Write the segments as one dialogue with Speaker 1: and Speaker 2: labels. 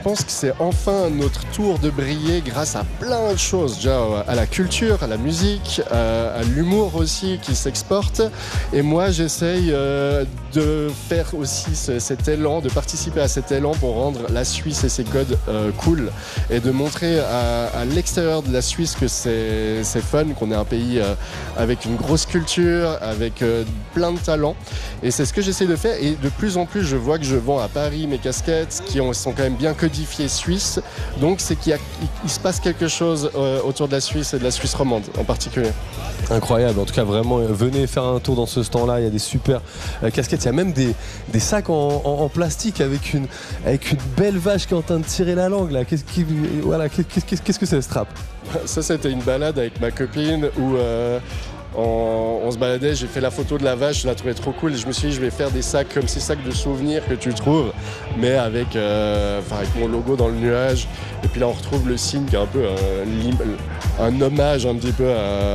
Speaker 1: pense que c'est enfin notre tour de briller grâce à plein de choses. Déjà à la culture, à la musique, à l'humour aussi qui s'exporte. Et moi, j'essaye de faire aussi cet élan, de participer à cet élan pour rendre la Suisse et ses codes cool et de montrer à l'extérieur de la Suisse que c'est fun, qu'on est un pays avec une grosse culture, avec plein de talents. Et c'est ce que j'essaie de faire. Et de plus en plus, je vois que je vends à Paris mes casquettes qui sont quand même bien codifiées suisses. Donc c'est qu'il se passe quelque chose autour de la Suisse et de la Suisse romande en particulier.
Speaker 2: Incroyable, en tout cas vraiment venez faire un tour dans ce stand là, il y a des super casquettes, il y a même des sacs en plastique avec une belle vache qui est en train de tirer la langue là. Qu'est-ce que c'est ce strap?
Speaker 1: Ça c'était une balade avec ma copine où on se baladait, j'ai fait la photo de la vache, je la trouvais trop cool et je me suis dit je vais faire des sacs comme ces sacs de souvenirs que tu trouves mais avec mon logo dans le nuage et puis là on retrouve le signe qui est un peu un hommage un petit peu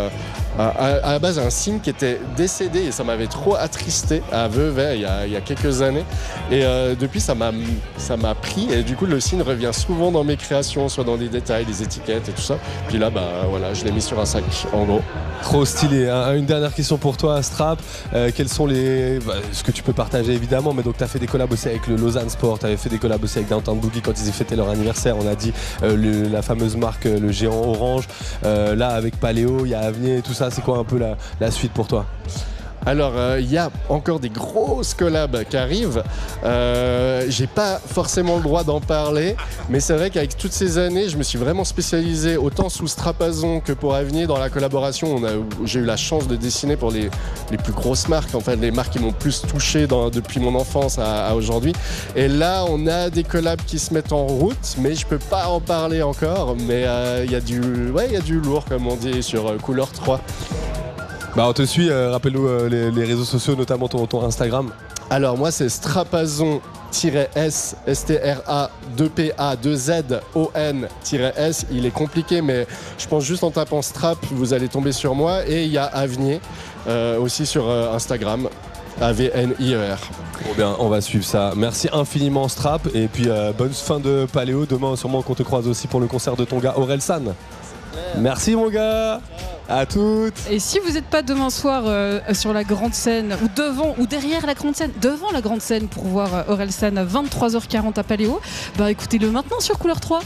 Speaker 1: à la base un signe qui était décédé et ça m'avait trop attristé à Vevey il y a quelques années et depuis ça m'a pris et du coup le signe revient souvent dans mes créations, soit dans des détails, des étiquettes et tout ça. Puis là voilà, je l'ai mis sur un sac en gros.
Speaker 2: Trop stylé. Une dernière question pour toi, Strap. Quels sont ce que tu peux partager évidemment, mais donc tu as fait des collabs aussi avec le Lausanne Sport, tu avais fait des collabs aussi avec Downtown Boogie quand ils ont fêté leur anniversaire, on a dit la fameuse marque, le géant orange, là avec Paléo, il y a Avenir et tout ça, c'est quoi un peu la suite pour toi?
Speaker 1: Alors, il y a encore des grosses collabs qui arrivent. J'ai pas forcément le droit d'en parler, mais c'est vrai qu'avec toutes ces années, je me suis vraiment spécialisé autant sous Strapazon que pour Avenir dans la collaboration. J'ai eu la chance de dessiner pour les plus grosses marques, enfin les marques qui m'ont plus touché depuis mon enfance à aujourd'hui. Et là, on a des collabs qui se mettent en route, mais je peux pas en parler encore. Mais il y a du lourd, comme on dit, sur Couleur 3.
Speaker 2: On te suit, rappelle-nous les réseaux sociaux, notamment ton Instagram.
Speaker 1: Alors moi c'est Strapazon-S, STRA-2PA-2ZON-S. Il est compliqué mais je pense juste en tapant Strap, vous allez tomber sur moi. Et il y a Avenir aussi sur Instagram, AVNIER.
Speaker 2: Bon bien, on va suivre ça. Merci infiniment Strap et puis bonne fin de Paléo. Demain sûrement qu'on te croise aussi pour le concert de ton gars Orelsan. Merci mon gars. À toutes.
Speaker 3: Et si vous n'êtes pas demain soir sur la grande scène ou devant ou derrière la grande scène, devant la grande scène pour voir Orelsan à 23h40 à Paléo, écoutez-le maintenant sur Couleur 3.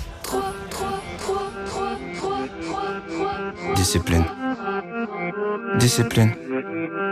Speaker 4: Discipline.